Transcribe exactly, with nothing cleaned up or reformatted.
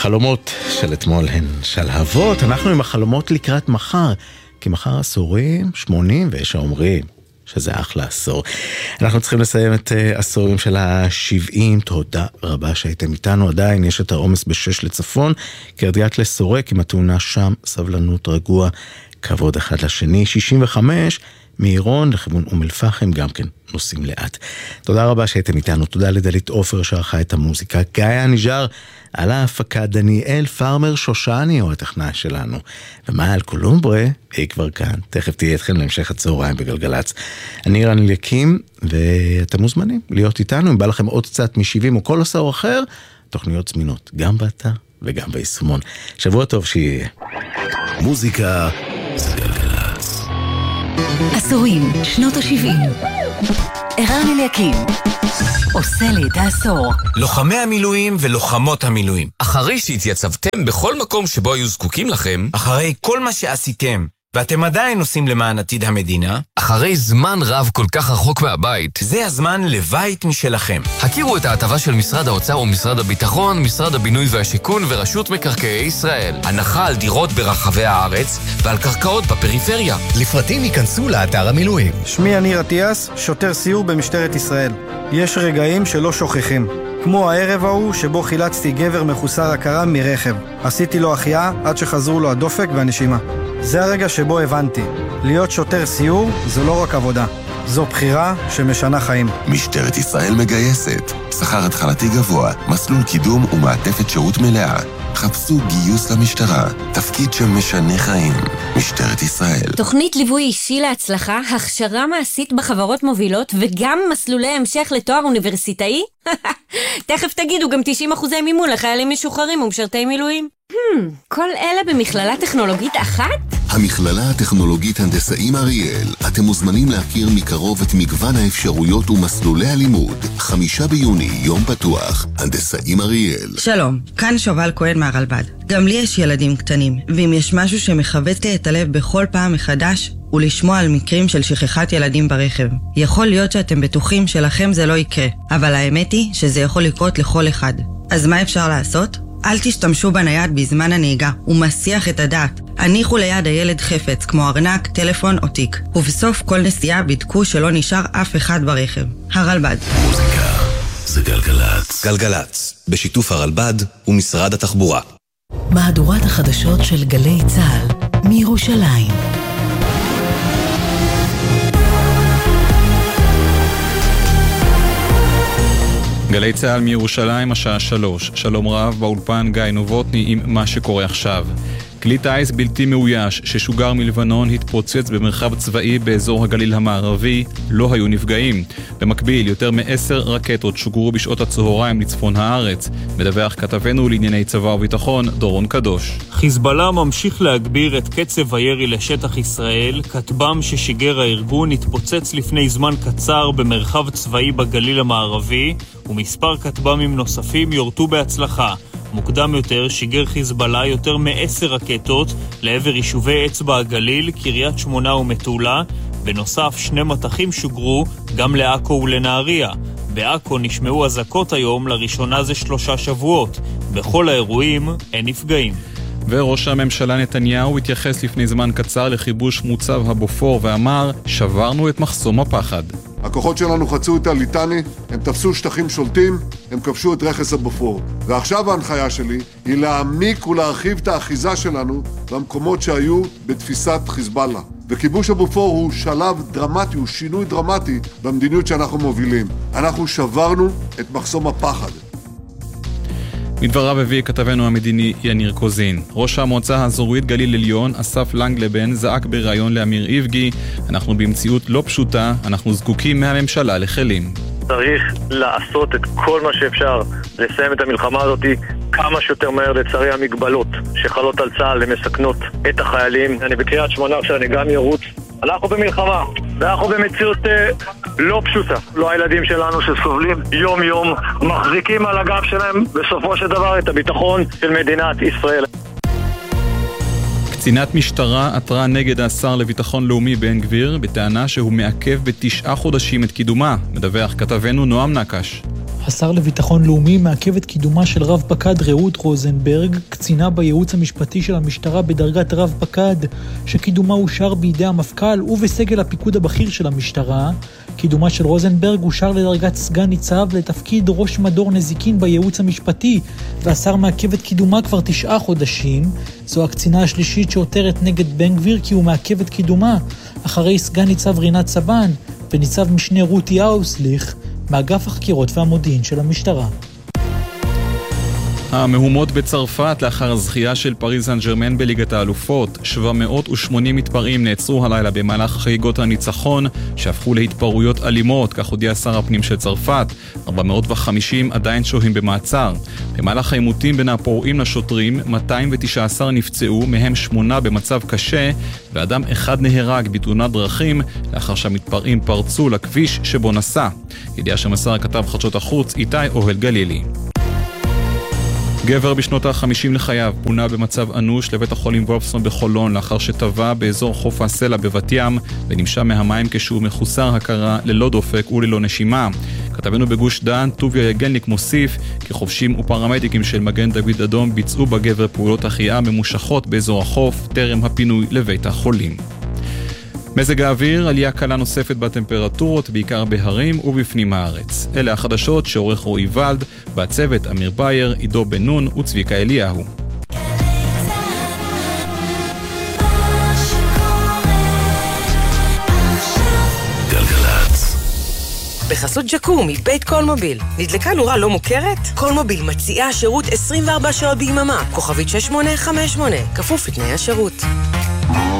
החלומות של אתמול הן שלהבות, אנחנו עם החלומות לקראת מחר, כי מחר עשורים, שמונים, ויש האומרים שזה אחלה עשור. אנחנו צריכים לסיים את עשורים של ה-שבעים, תודה רבה שהייתם איתנו, עדיין יש את העומס בשש לצפון, קרדיית לסורק עם התאונה שם, סבלנות רגוע, כבוד אחד לשני, שישים וחמש, מאירון לכיוון אום אל-פחם גם כן נוסעים לאט. תודה רבה שהייתם איתנו, תודה לדלית אופר שערכה את המוזיקה, גיא הנג'אר על ההפקה, דניאל פארמר שושני הוא הטכנאי שלנו, ומעל קולומברה היא כבר כאן, תכף תהיה אתכם להמשך הצהריים בגלגלץ. אני רן אליקים ואתם מוזמנים להיות איתנו, אם בא לכם עוד קצת מ-שבעים או כל עשור אחר, תוכניות זמינות גם באתר וגם ביישומון. שבוע טוב שיהיה. מוזיקה זה גלגלץ. עשורים, שנות ה-שבעים. ערן אליקים עושה לי את העשור. לוחמי המילואים ולוחמות המילואים, אחרי שהתייצבתם בכל מקום שבו היו זקוקים לכם, אחרי כל מה שעשיתם ואתם עדיין עושים למען עתיד המדינה, אחרי זמן רב כל כך רחוק מהבית, זה הזמן לבית משלכם. הכירו את ההטבה של משרד האוצר ומשרד הביטחון, משרד הבינוי והשיכון ורשות מקרקעי ישראל. הנחה על דירות ברחבי הארץ ועל קרקעות בפריפריה. לפרטים ייכנסו לאתר המילואים. שמי אני רטיאס, שוטר סיור במשטרת ישראל. יש רגעים שלא שוכחים, כמו הערב ההוא שבו חילצתי גבר מחוסר הכרה מרכב. עשיתי לו החייאה עד שחזרו לו הדופק והנשימה. זה הרגע שבו הבנתי, להיות שוטר סיור זו לא רק עבודה, זו בחירה שמשנה חיים. משטרת ישראל מגייסת, שכר התחלתי גבוה, מסלול קידום ומעטפת שירות מלאה. חפשו גיוס למשטרה, תפקיד שמשנה חיים. משטרת ישראל. תוכנית ליווי אישי להצלחה, הכשרה מעשית בחברות מובילות וגם מסלולי המשך לתואר אוניברסיטאי? תכף תגידו גם תשעים אחוזי מימון לחיילים משוחררים ומשרתי מילואים. Hmm, כל אלה במכללה טכנולוגית אחת? המכללה הטכנולוגית הנדסאים אריאל. אתם מוזמנים להכיר מקרוב את מגוון האפשרויות ומסלולי הלימוד. חמישה ביוני, יום פתוח, הנדסאים אריאל. שלום, כאן שובל כהן מהרלב"ד. גם לי יש ילדים קטנים, ואם יש משהו שמחבט לי את הלב בכל פעם מחדש, הוא לשמוע על מקרים של שכחת ילדים ברכב. יכול להיות שאתם בטוחים שלכם זה לא יקרה, אבל האמת היא שזה יכול לקרות לכל אחד. אז מה אפשר לעשות? אל תשתמשו בנייד בזמן הנהיגה, הוא מסיח את הדעת. הניחו ליד הילד חפץ, כמו ארנק, טלפון או תיק. ובסוף כל נסיעה בדקו שלא נשאר אף אחד ברכב. הרלב"ד. מוזיקה זה גלגלץ. גלגלץ, בשיתוף הרלב"ד ומשרד התחבורה. מהדורת החדשות של גלי צה"ל מירושלים. גלי צה"ל מירושלים, השעה שלוש. שלום רב, באולפן גיא נובוטני עם מה שקורה עכשיו. כלי טייס בלתי מאויש ששוגר מלבנון התפוצץ במרחב צבאי באזור הגליל המערבי, לא היו נפגעים. במקביל, יותר מעשר רקטות שוגרו בשעות הצהריים לצפון הארץ. מדווח כתבנו לענייני צבא וביטחון, דורון קדוש. חיזבאללה ממשיך להגביר את קצב הירי לשטח ישראל. כטב"ם ששיגר הארגון התפוצץ לפני זמן קצר במרחב צבאי בגליל המערבי, ומספר כטב"מים נוספים יורטו בהצלחה. מוקדם יותר שיגר חיזבאללה יותר מעשר רקטות לעבר יישובי אצבע הגליל, קריית שמונה ומטולה. בנוסף, שני מטחים שוגרו גם לעכו ולנהריה. בעכו נשמעו אזעקות היום לראשונה זה שלושה שבועות. בכל האירועים אין נפגעים. וראש הממשלה נתניהו התייחס לפני זמן קצר לכיבוש מוצב הבופור ואמר, שברנו את מחסום הפחד. הכוחות שלנו חצו את הליטני, הם תפסו שטחים שולטים, הם כבשו את רכס הבופור. ועכשיו ההנחיה שלי היא להעמיק ולהרחיב את האחיזה שלנו במקומות שהיו בתפיסת חיזבאללה. וכיבוש הבופור הוא שלב דרמטי, הוא שינוי דרמטי במדיניות שאנחנו מובילים. אנחנו שברנו את מחסום הפחד. מדבריו הביא כתבנו המדיני יניר קוזין. ראש המועצה האזורית גליל עליון, אסף לנגלבן, זעק בראיון לאמיר איבגי, אנחנו במציאות לא פשוטה, אנחנו זקוקים מהממשלה לחלים. צריך לעשות את כל מה שאפשר, לסיים את המלחמה הזאת כמה שיותר מהר. לצערי המגבלות שחלות על צה"ל למסכנות את החיילים. אני בקריית שמונה שאני גם ירוץ. אנחנו במלחמה, ואנחנו במציאות אה, לא פשוטה. לא הילדים שלנו שסובלים יום יום, מחזיקים על הגב שלהם בסופו של דבר את הביטחון של מדינת ישראל. קצינת משטרה עתרה נגד השר לביטחון לאומי בן גביר בטענה שהוא מעכב בתשעה חודשים את קידומה. מדווח כתבנו נועם נקש. השר לביטחון לאומי מעכב את קידומה של רב פקד רעות רוזנברג, קצינה בייעוץ המשפטי של המשטרה בדרגת רב פקד, שקידומה אושר בידי המפכ"ל ובסגל הפיקוד הבכיר של המשטרה. קידומה של רוזנברג אושר לדרגת סגן ניצב לתפקיד ראש מדור נזיקין בייעוץ המשפטי, והשר מעכב את קידומה כבר תשעה חודשים. זו הקצינה השלישית שעותרת נגד בן גביר כי הוא מעכב את קידומה, אחרי סגן ניצב רינת סבן וניצב משנה רותי אוסליך מאגף החקירות והמודיעין של המשטרה. המהומות בצרפת לאחר הזכייה של פריז סן ז'רמן בליגת האלופות. שבע מאות ושמונים מתפרעים נעצרו הלילה במהלך חגיגות הניצחון שהפכו להתפרעויות אלימות, כך הודיע שר הפנים של צרפת. ארבע מאות וחמישים עדיין שוהים במעצר. במהלך העימותים בין הפורעים לשוטרים מאתיים ותשע עשרה נפצעו, מהם שמונה במצב קשה, ואדם אחד נהרג בתאונת דרכים לאחר שהמתפרעים פרצו לכביש שבו נסע. ידיעה שמסר הכתב חדשות החוץ איתי אוהל גלילי. גבר בשנות ה-חמישים לחייו פונה במצב אנוש לבית החולים וולפסון בחולון לאחר שטבע באזור חוף הסלע בבת ים ונמשה מהמים כשהוא מחוסר הכרה, ללא דופק וללא נשימה. כתבנו בגוש דן טוביה יגלניק מוסיף כי חובשים ופרמדיקים של מגן דוד אדום ביצעו בגבר פעולות החייאה ממושכות באזור החוף טרם הפינוי לבית החולים. מזג האוויר, עלייה קלה נוספת בטמפרטורות, בעיקר בהרים ובפנים הארץ. אלה החדשות שעורך רועי ולד, והצוות אמיר בייר, עידו בן נון וצביקה אליהו. גלגלצ. בחסות ג'קום מבית קולמוביל. נדלקה נורה לא מוכרת? קולמוביל מציעה שירות עשרים וארבע שעות ביממה. כוכבית שש שמונה חמש שמונה. כפוף לתנאי השירות.